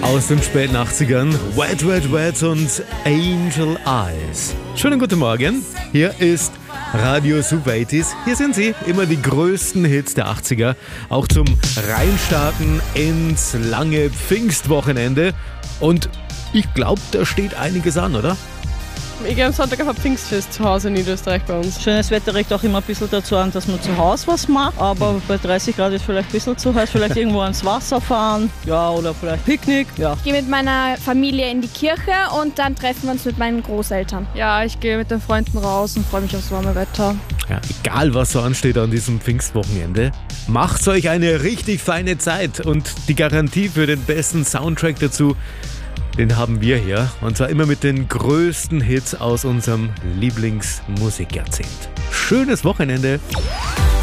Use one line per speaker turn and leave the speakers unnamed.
aus den späten 80ern. Wet, Wet, Wet und Angel Eyes. Schönen guten Morgen. Hier ist Radio Super 80s. Hier sind sie, immer die größten Hits der 80er. Auch zum Reinstarten ins lange Pfingstwochenende. Und ich glaube, da steht einiges an, oder?
Ich gehe am Sonntag auf ein Pfingstfest zu Hause in Niederösterreich bei uns.
Schönes Wetter regt auch immer ein bisschen dazu an, dass man zu Hause was macht. Aber bei 30 Grad ist vielleicht ein bisschen zu heiß. Vielleicht irgendwo ans Wasser fahren, ja, oder vielleicht Picknick, ja.
Ich gehe mit meiner Familie in die Kirche und dann treffen wir uns mit meinen Großeltern.
Ja, ich gehe mit den Freunden raus und freue mich aufs warme Wetter.
Ja, egal was so ansteht an diesem Pfingstwochenende, macht euch eine richtig feine Zeit. Und die Garantie für den besten Soundtrack dazu, den haben wir hier. Und zwar immer mit den größten Hits aus unserem Lieblingsmusikjahrzehnt. Schönes Wochenende!